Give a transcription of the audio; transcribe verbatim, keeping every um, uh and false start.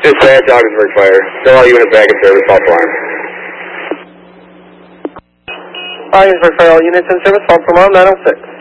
Dispatch, Augsburg Fire. Still all units back in service, false alarm. Augsburg Fire, all units in service, false alarm nine oh six.